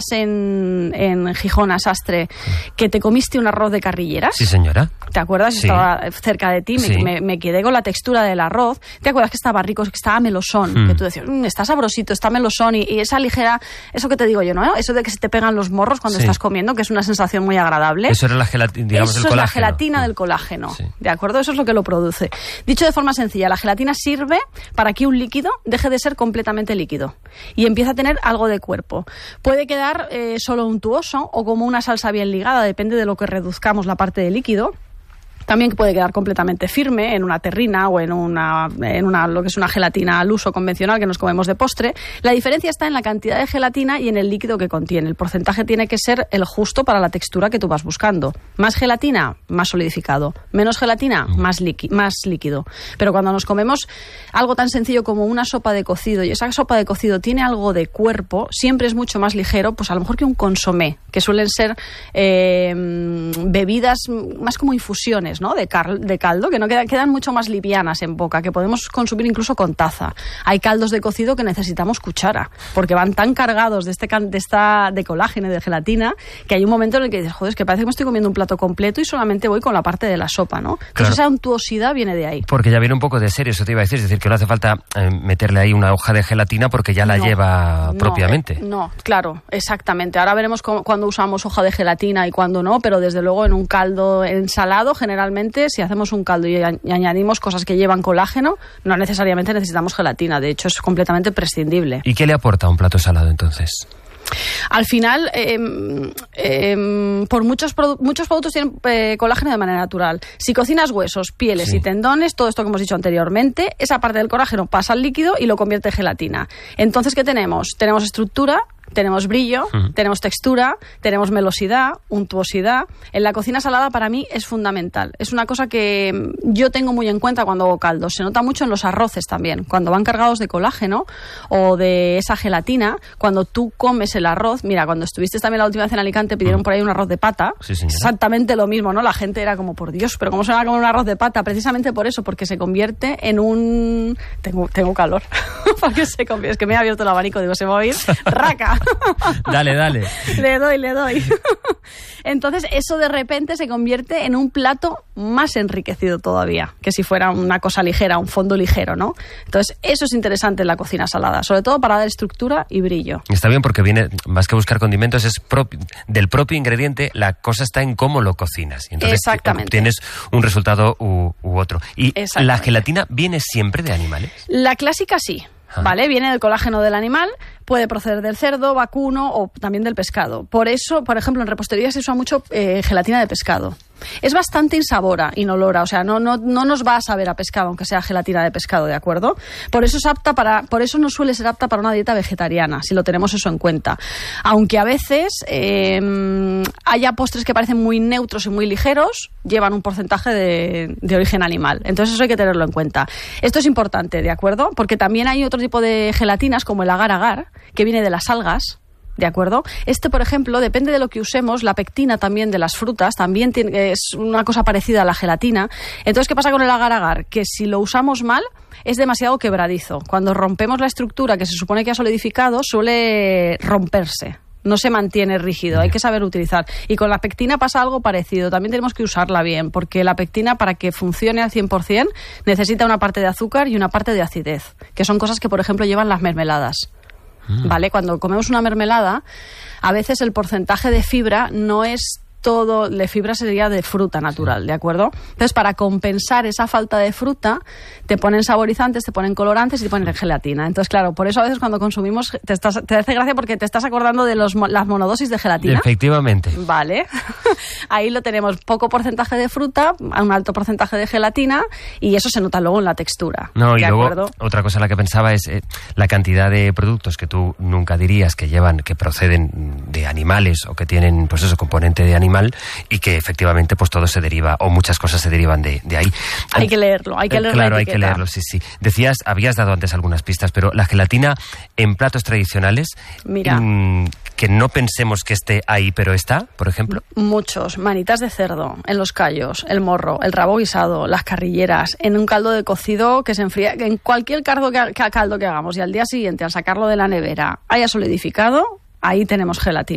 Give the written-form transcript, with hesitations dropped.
en Gijón, a Sastre, que te comiste un arroz de carrilleras? Sí, señora. ¿Te acuerdas? Sí. Estaba cerca de ti, Sí. me quedé con la textura del arroz. ¿Te acuerdas que estaba rico, que estaba melosón? Que tú decías, está sabrosito, está melosón, y esa ligera, eso que te digo yo, ¿no? Eso de que se te pegan los morros cuando estás comiendo, que es una sensación muy agradable. Eso era la gelatina, digamos, eso del colágeno. Es la gelatina del colágeno, Sí. ¿de acuerdo? Eso es lo que lo produce. Dicho de forma sencilla, la gelatina sirve para que un líquido deje de ser completamente líquido y empiece a tener algo de cuerpo. Puede quedar solo untuoso o como una salsa bien ligada, depende de lo que reduzcamos la parte de líquido. También puede quedar completamente firme en una terrina o en una lo que es una gelatina al uso convencional que nos comemos de postre. La diferencia está en la cantidad de gelatina y en el líquido que contiene. El porcentaje tiene que ser el justo para la textura que tú vas buscando. Más gelatina, más solidificado. Menos gelatina, más líquido. Pero cuando nos comemos algo tan sencillo como una sopa de cocido y esa sopa de cocido tiene algo de cuerpo, siempre es mucho más ligero, pues a lo mejor que un consomé, que suelen ser bebidas más como infusiones, ¿no? de caldo, que no quedan mucho más livianas en boca, que podemos consumir incluso con taza. Hay caldos de cocido que necesitamos cuchara, porque van tan cargados de colágeno y de gelatina, que hay un momento en el que dices, joder, es que parece que me estoy comiendo un plato completo y solamente voy con la parte de la sopa, ¿no? Entonces claro. Esa untuosidad viene de ahí. Porque ya viene un poco de serio, eso te iba a decir, es decir, que no hace falta meterle ahí una hoja de gelatina porque ya la lleva propiamente. No, claro, exactamente. Ahora veremos cuándo usamos hoja de gelatina y cuándo no, pero desde luego en un caldo ensalado, generalmente, si hacemos un caldo y añadimos cosas que llevan colágeno, no necesariamente necesitamos gelatina, de hecho es completamente prescindible. ¿Y qué le aporta un plato salado entonces? Al final, por muchos productos tienen colágeno de manera natural. Si cocinas huesos, pieles y tendones, todo esto que hemos dicho anteriormente, esa parte del colágeno pasa al líquido y lo convierte en gelatina. Entonces, ¿qué tenemos? Tenemos estructura, tenemos brillo, tenemos textura, tenemos melosidad, untuosidad. En la cocina salada para mí es fundamental. Es una cosa que yo tengo muy en cuenta cuando hago caldos. Se nota mucho en los arroces también. Cuando van cargados de colágeno o de esa gelatina, cuando tú comes el arroz, mira, cuando estuviste también la última vez en Alicante pidieron por ahí un arroz de pata. Sí, señora. Exactamente lo mismo, ¿no? La gente era como, por Dios, pero ¿cómo se va a comer un arroz de pata? Precisamente por eso, porque se convierte en un... Tengo calor. Porque se convierte... Es que me he abierto el abanico, digo, se va a oír raca. Dale. Le doy. Entonces, eso de repente se convierte en un plato más enriquecido todavía, que si fuera una cosa ligera, un fondo ligero, ¿no? Entonces, eso es interesante en la cocina salada, sobre todo para dar estructura y brillo. Está bien porque viene, más que buscar condimentos, es del propio ingrediente, la cosa está en cómo lo cocinas. Y entonces tienes un resultado u otro. ¿Y la gelatina viene siempre de animales? La clásica sí. ¿Vale? Viene del colágeno del animal, puede proceder del cerdo, vacuno o también del pescado. Por eso, por ejemplo, en repostería se usa mucho gelatina de pescado. Es bastante insabora, inolora, o sea, no nos va a saber a pescado, aunque sea gelatina de pescado, ¿de acuerdo? Por eso no suele ser apta para una dieta vegetariana, si lo tenemos eso en cuenta. Aunque a veces haya postres que parecen muy neutros y muy ligeros, llevan un porcentaje de origen animal. Entonces eso hay que tenerlo en cuenta. Esto es importante, ¿de acuerdo? Porque también hay otro tipo de gelatinas, como el agar-agar, que viene de las algas. ¿De acuerdo? Por ejemplo, depende de lo que usemos, la pectina también de las frutas también es una cosa parecida a la gelatina. Entonces, ¿qué pasa con el agar-agar? Que si lo usamos mal, es demasiado quebradizo. Cuando rompemos la estructura que se supone que ha solidificado, suele romperse. No se mantiene rígido, hay que saber utilizar. Y con la pectina pasa algo parecido. También tenemos que usarla bien, porque la pectina, para que funcione al 100%, necesita una parte de azúcar y una parte de acidez, que son cosas que, por ejemplo, llevan las mermeladas. ¿Vale? Cuando comemos una mermelada, a veces el porcentaje de fibra no es todo, de fibra sería de fruta natural, ¿de acuerdo? Entonces, para compensar esa falta de fruta, te ponen saborizantes, te ponen colorantes y te ponen gelatina. Entonces, claro, por eso a veces cuando consumimos, te hace gracia porque te estás acordando de las monodosis de gelatina. Efectivamente. Vale. Ahí lo tenemos, poco porcentaje de fruta, un alto porcentaje de gelatina, y eso se nota luego en la textura. No, y luego, acuerdo? Otra cosa en la que pensaba es la cantidad de productos que tú nunca dirías que proceden de animales o que tienen, pues eso, componente de animal, y que efectivamente pues todo se deriva, o muchas cosas se derivan de ahí. Hay que leerlo, hay que leer claro, la hay etiqueta. que leerlo, sí. Habías dado antes algunas pistas, pero la gelatina en platos tradicionales, mira, que no pensemos que esté ahí, pero está, por ejemplo. Muchos, manitas de cerdo, en los callos, el morro, el rabo guisado, las carrilleras, en un caldo de cocido que se enfría, en cualquier caldo que hagamos, y al día siguiente, al sacarlo de la nevera, haya solidificado, ahí tenemos gelatina.